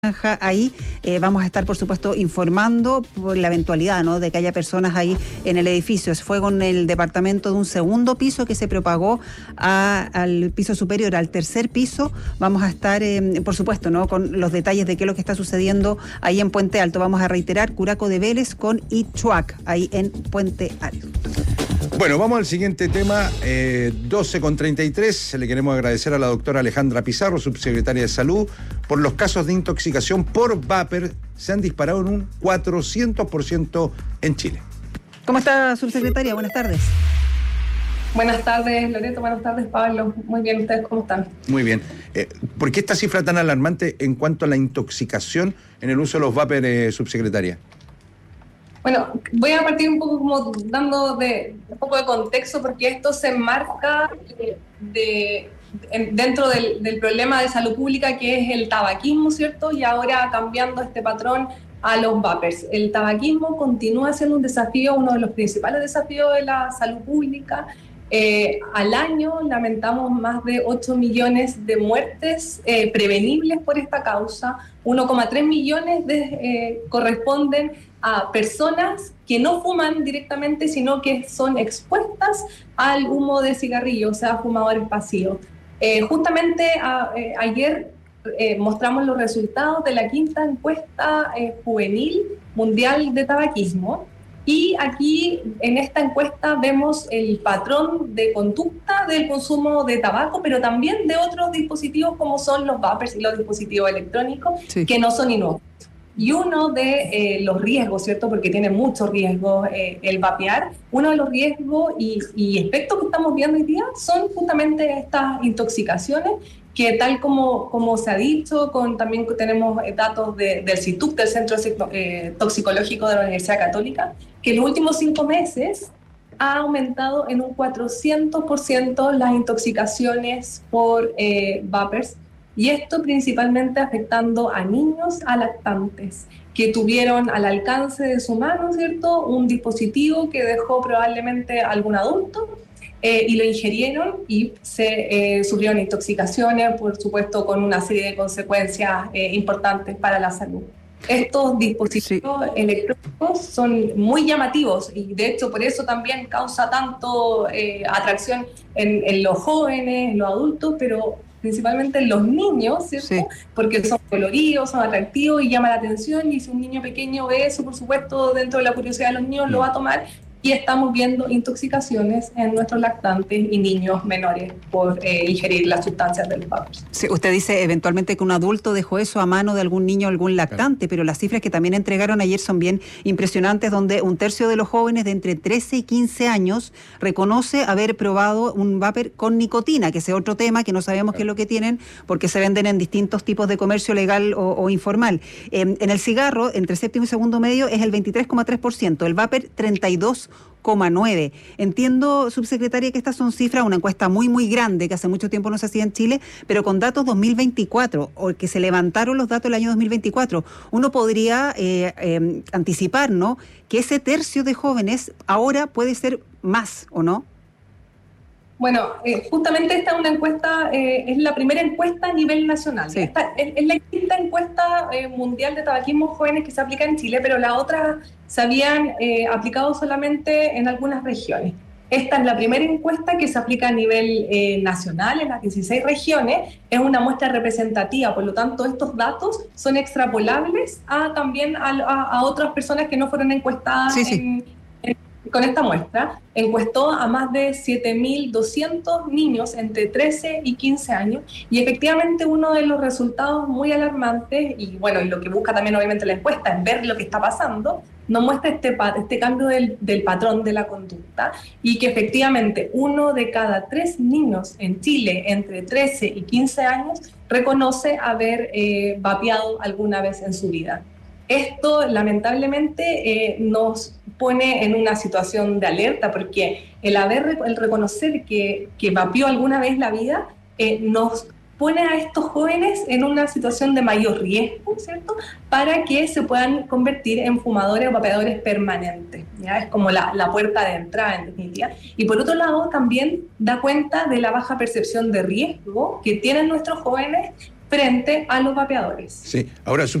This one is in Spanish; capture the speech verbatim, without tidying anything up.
Ahí eh, vamos a estar, por supuesto, informando por la eventualidad, ¿no?, de que haya personas ahí en el edificio. Fue con el departamento de un segundo piso que se propagó a, al piso superior, al tercer piso. Vamos a estar, eh, por supuesto, ¿no?, con los detalles de qué es lo que está sucediendo ahí en Puente Alto. Vamos a reiterar, Curaco de Vélez con Itchuac, ahí en Puente Alto. Bueno, vamos al siguiente tema, eh, doce con treinta y tres. Le queremos agradecer a la doctora Alejandra Pizarro, subsecretaria de Salud, por los casos de intoxicación por vapor. Se han disparado en un cuatrocientos por ciento en Chile. ¿Cómo está, subsecretaria? Buenas tardes. Buenas tardes, Loreto. Buenas tardes, Pablo. Muy bien, ¿ustedes cómo están? Muy bien. Eh, ¿Por qué esta cifra tan alarmante en cuanto a la intoxicación en el uso de los vapers, eh, subsecretaria? Bueno, voy a partir un poco como dando de, un poco de contexto, porque esto se enmarca de, de, en, dentro del, del problema de salud pública que es el tabaquismo, ¿cierto? Y ahora cambiando este patrón a los vapers. El tabaquismo continúa siendo un desafío, uno de los principales desafíos de la salud pública. Eh, al año lamentamos más de ocho millones de muertes eh, prevenibles por esta causa. uno coma tres millones de, eh, corresponden a personas que no fuman directamente, sino que son expuestas al humo de cigarrillo, o sea, fumadores pasivos. Eh, justamente a, eh, ayer eh, mostramos los resultados de la quinta encuesta eh, juvenil mundial de tabaquismo, y aquí en esta encuesta vemos el patrón de conducta del consumo de tabaco, pero también de otros dispositivos como son los vapers y los dispositivos electrónicos, sí, que no son inocuos. Y uno de eh, los riesgos, ¿cierto?, porque tiene muchos riesgos eh, el vapear, uno de los riesgos y, y efectos que estamos viendo hoy día son justamente estas intoxicaciones que, tal como, como se ha dicho, con, también tenemos datos de, del CITUC, del Centro eh, Toxicológico de la Universidad Católica, que en los últimos cinco meses ha aumentado en un cuatrocientos por ciento las intoxicaciones por eh, vapers, y esto principalmente afectando a niños, a lactantes, que tuvieron al alcance de su mano, ¿cierto?, un dispositivo que dejó probablemente algún adulto, eh, y lo ingerieron y se eh, sufrieron intoxicaciones, por supuesto, con una serie de consecuencias eh, importantes para la salud. Estos dispositivos sí. electrónicos son muy llamativos y de hecho por eso también causa tanto eh, atracción en, en los jóvenes, en los adultos, pero principalmente en los niños, ¿cierto? Sí. Porque son coloridos, son atractivos y llama la atención, y si un niño pequeño ve eso, por supuesto, dentro de la curiosidad de los niños, mm. lo va a tomar. Y estamos viendo intoxicaciones en nuestros lactantes y niños menores por eh, ingerir las sustancias de los vapers. Sí, usted dice eventualmente que un adulto dejó eso a mano de algún niño o algún lactante, claro, pero las cifras que también entregaron ayer son bien impresionantes, donde un tercio de los jóvenes de entre trece y quince años reconoce haber probado un vapor con nicotina, que ese es otro tema que no sabemos, claro, qué es lo que tienen, porque se venden en distintos tipos de comercio legal o, o informal. Eh, en el cigarro, entre séptimo y segundo medio, es el veintitrés coma tres por ciento, el vapor treinta y dos coma nueve. Entiendo, subsecretaria, que estas son cifras, una encuesta muy, muy grande, que hace mucho tiempo no se hacía en Chile, pero con datos dos mil veinticuatro, o que se levantaron los datos del año dos mil veinticuatro. Uno podría eh, eh, anticipar, ¿no?, que ese tercio de jóvenes ahora puede ser más, ¿o no? Bueno, eh, justamente esta es una encuesta, eh, es la primera encuesta a nivel nacional. Sí. Esta es, es la quinta encuesta eh, mundial de tabaquismo jóvenes que se aplica en Chile, pero las otras se habían eh, aplicado solamente en algunas regiones. Esta es la primera encuesta que se aplica a nivel eh, nacional en las dieciséis regiones, es una muestra representativa, por lo tanto estos datos son extrapolables a, también a, a, a otras personas que no fueron encuestadas sí, sí. En, con esta muestra. Encuestó a más de siete mil doscientos niños entre trece y quince años, y efectivamente uno de los resultados muy alarmantes, y bueno, y lo que busca también obviamente la encuesta es ver lo que está pasando, nos muestra este, este cambio del, del patrón de la conducta, y que efectivamente uno de cada tres niños en Chile entre trece y quince años reconoce haber eh, vapeado alguna vez en su vida. Esto lamentablemente eh, nos pone en una situación de alerta, porque el haber, el reconocer que, que vapeó alguna vez la vida eh, nos pone a estos jóvenes en una situación de mayor riesgo, ¿cierto?, para que se puedan convertir en fumadores o vapeadores permanentes, ¿ya? Es como la, la puerta de entrada, en definitiva. Y por otro lado, también da cuenta de la baja percepción de riesgo que tienen nuestros jóvenes frente a los vapeadores. Sí, ahora